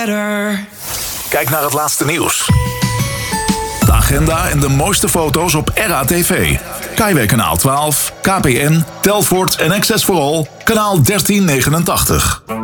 better. Kijk naar het laatste nieuws. De agenda en de mooiste foto's op RATV. Kaiway kanaal 12, KPN, Telfort en Access for All, kanaal 1389.